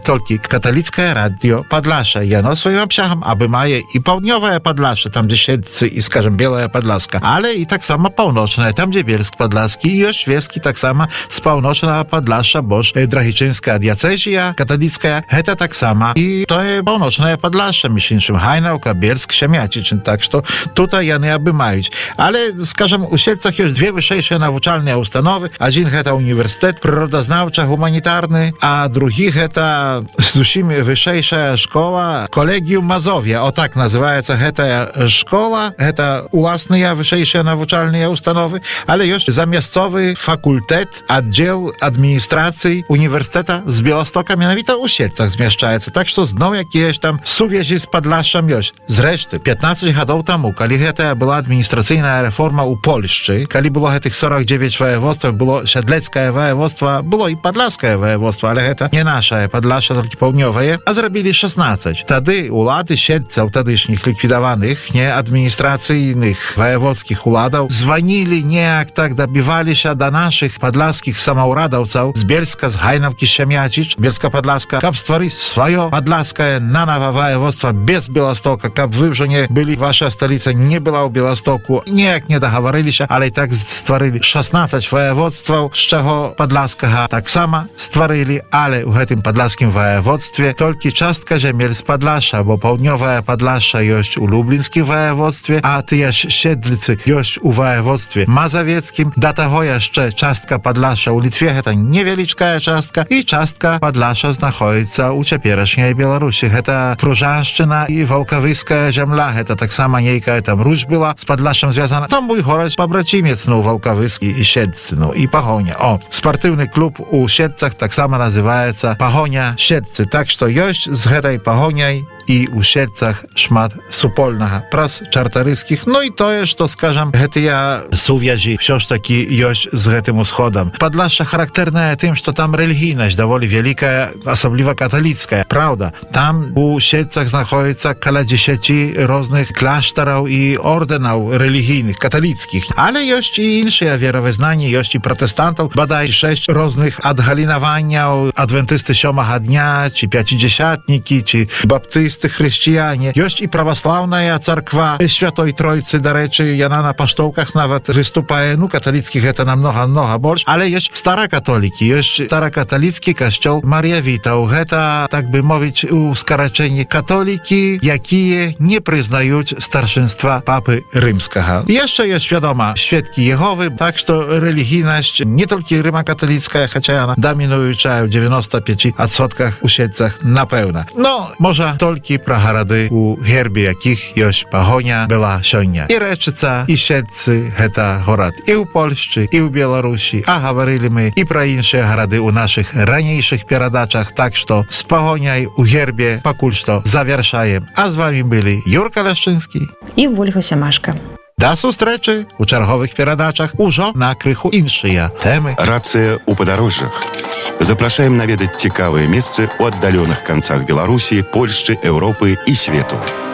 толькі каталіцкае радыё Падлашша. Яно сваім абсягам абымае і паўднёвае Падлашша, там дзе Сельцы і, скажем, Белая Падласка, але і таксама паўночнае, там дзе Бельск Падласкі, і ёсць Вескі таксама з паўночнага Падлашша, бо ж Драгічынская дыяцэзія каталіцкая, гэта таксама і тое паўночнае Падлашша, між іншым Гайнаўка, Бельск, Шемячычын, так што тут яны абымаюць. Але, скажем, у Сельцах ёсць две вышэйшыя навучальныя установы. Адзін гэта універсітэт прыродазнаўча-гуманітарны, а другі гэта зусім вышэйшая школа Калегіум Мазов'я. О так называецца гэтая школа. Гэта уласныя вышэйшыя навучальныя установы, але ёсць замясцовы факультэт, аддзел адміністрацыі універсітэта з Беластока менавіта ў Сельцах змяшчаецца. Так што зноў якіясь там сувязі з Падлашшам ёсць. Зрэшты, 15 гадоў таму, калі гэтая была адміністрацыйная рэформа ў Польшчы, калі было гэтых 49 ваеводстваў, было сядлецкае ваеводства, было і падласкае ваеводства, але гэта не нашае Падлашша, толькі паўднёвае, а зрабілі 16. Тады улады сельцаў тадышніх ліквідаваных неадміністрацыйных ваеводскіх уладаў званілі неяк так, дабіваліся да нашых падласкіх самаўрадаўцаў з Бельска, з Гайнаўкі, Шемячыч, Бельска-Падласка, каб стварыць сваё падласкае нанава ваеводства без Беластока, каб вы ўжо не былі, ваша сталіца не была ў Беластоку, неяк не дагаварыліся, але і так стварылі 16 ваеводстваў, з чаго падласкага таксама стварылі, але ў гэтым падласкім ваеводстве толькі частка зямель з Падлашша, бо паўднёвая Падлашша ёсць у Люблінскім ваеводстве, а тыя ж Седліцы ёсць у ваеводстве Мазавецкім. Да таго яшчэ частка Падлашша ў Літве, гэта невялічкая частка, і частка Падлашша знаходзіцца ў цяперашняй Беларусі. Гэта Пружаншчына і Валкавыская зямля, гэта таксама нейкая там Русь была з Падлашшам звязана. Там mój город пабрацімец, Валкавыскі і Сельцы, і Пагоня. О, спартыўны клуб у Сельцах таксама называецца Пагоня Сельцы. Так што ёсць з гэтай Пагоняй і ў Сельцах шмат супольнага праз чартарыскіх. Ну і тое, што, скажам, гэтыя сувязі ўсё ж такі ёсць з гэтым усходам. Падлашша характэрнае тым, што там рэлігійнасць даволі вялікая, асабліва каталіцкая. Праўда, там у Сельцах знаходзіцца каля 10 розных кляштараў і ордэнаў рэлігійных, каталіцкіх. Але ёсць і іншыя веравызнанні, ёсць і пратэстантаў, бадай 6 розных адгалінаванняў, адвентысты сёмага дня, ці пяцідзясятнікі, ці баптысты, хрысціяне. Ёсць і праваслаўная царква Святой Тройцы, дарэчы, яна на паштоўках нават выступае, каталіцкіх гэта намнога больш, але ёсць старакатолікі, ёсць старакаталіцкі касцёл Мар'явітаў. Гэта, так бы мовіць, у скарачэнні католікі, якія не прызнаюць старшынства папы рымскага. Яшчэ ёсць, вядома, сведкі Єговы, так што рэлігійнасць не толькі рыма-каталіцкая, хаця яна дамінуючая ў 95% у Сельцах, напэўна. Но, можа, толькі пра гарады, у гербе якіх ёсць Пагоня была сёння. І Рэчыца, і Сельцы — гэта горад і ў Польшчы, і ў Беларусі, а гаварылі мы і пра іншыя гарады ў нашых ранейшых перадачах, так што з Пагоняй у гербе пакуль што завяршаем. А з вамі былі Юрка Ляшчынскі і Вольга Сямашка. Да сустрэчы ў чарговых перадачах ужо на крыху іншыя тэмы. Рацыя ў падарожжах. Запрашаем наведаць цікавыя месцы ў аддаленых канцах Беларусі, Польшчы, Еўропы і свету.